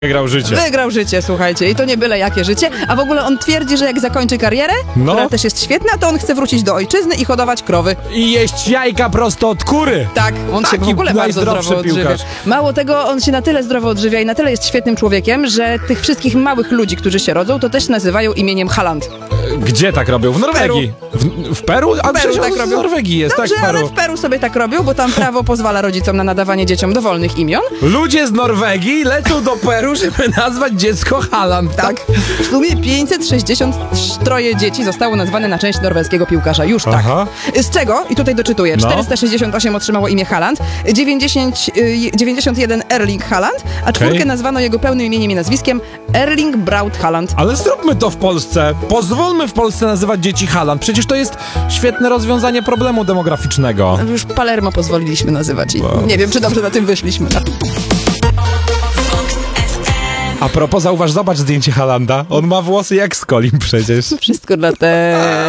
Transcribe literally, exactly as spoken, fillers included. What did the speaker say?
Wygrał życie. Wygrał życie, słuchajcie. I to nie byle jakie życie. A w ogóle on twierdzi, że jak zakończy karierę, No. która też jest świetna, to on chce wrócić do ojczyzny i hodować krowy. I jeść jajka prosto od kury. Tak, on się w Taki ogóle bardzo najzdrowszy zdrowo odżywia. piłkarz. Mało tego, on się na tyle zdrowo odżywia i na tyle jest świetnym człowiekiem, że tych wszystkich małych ludzi, którzy się rodzą, to też nazywają imieniem Haaland. Gdzie tak robią? W Norwegii. W, w Peru? A W Peru przecież tak on z robią. Norwegii jest, Dobrze, tak w ale Peru. w Peru sobie tak robią, bo tam prawo pozwala rodzicom na nadawanie dzieciom dowolnych imion. Ludzie z Norwegii lecą do Peru, żeby nazwać dziecko Haaland. Tak. W sumie pięćset sześćdziesiąt trzy dzieci zostało nazwane na część norweskiego piłkarza. Już tak. Aha. Z czego, i tutaj doczytuję, No. czterysta sześćdziesiąt osiem otrzymało imię Haaland, dziewięćdziesiąt, y, dziewięćdziesiąt jeden Erling Haaland, a czwórkę Okej. nazwano jego pełnym imieniem i nazwiskiem Erling Braut Haaland. Ale zróbmy to w Polsce. Pozwólmy w Polsce nazywać dzieci Haaland. Przecież to jest świetne rozwiązanie problemu demograficznego. Już Palermo pozwoliliśmy nazywać i Wow. nie wiem, czy dobrze na tym wyszliśmy. A propos, zauważ, zobacz zdjęcie Haalanda. On ma włosy jak Skolim przecież. Wszystko dla te...